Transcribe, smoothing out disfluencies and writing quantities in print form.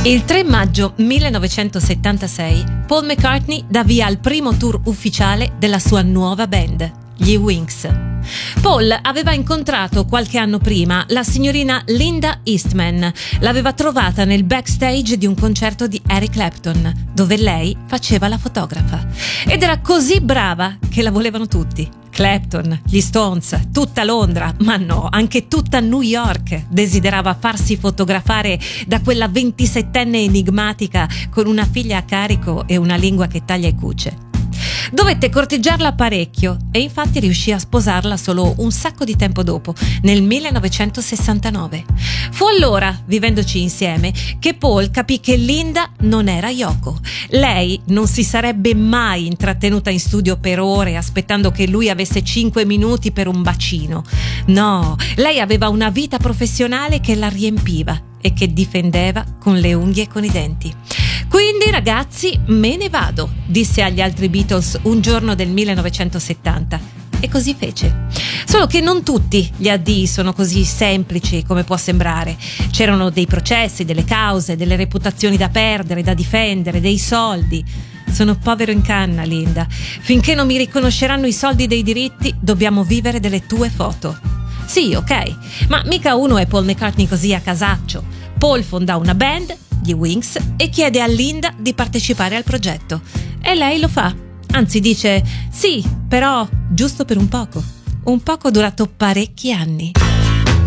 Il 3 maggio 1976 Paul McCartney dà via al primo tour ufficiale della sua nuova band, gli Wings. Paul aveva incontrato qualche anno prima la signorina Linda Eastman. L'aveva trovata nel backstage di un concerto di Eric Clapton, dove lei faceva la fotografa. Ed era così brava che la volevano tutti. Clapton, gli Stones, tutta Londra, ma no, anche tutta New York desiderava farsi fotografare da quella 27enne enigmatica con una figlia a carico e una lingua che taglia e cuce. Dovette corteggiarla parecchio e infatti riuscì a sposarla solo un sacco di tempo dopo, nel 1969. Fu allora, vivendoci insieme, che Paul capì che Linda non era Yoko. Lei non si sarebbe mai intrattenuta in studio per ore aspettando che lui avesse 5 minuti per un bacino. No, lei aveva una vita professionale che la riempiva e che difendeva con le unghie e con i denti. Quindi ragazzi, me ne vado, disse agli altri Beatles un giorno del 1970. E così fece. Solo che non tutti gli addii sono così semplici come può sembrare. C'erano dei processi, delle cause, delle reputazioni da perdere, da difendere, dei soldi. Sono povero in canna, Linda. Finché non mi riconosceranno i soldi dei diritti, dobbiamo vivere delle tue foto. Sì, ok, ma mica uno è Paul McCartney così a casaccio. Paul fonda una band, gli Wings, e chiede a Linda di partecipare al progetto. E lei lo fa. Anzi dice sì, però giusto per un poco. Un poco durato parecchi anni.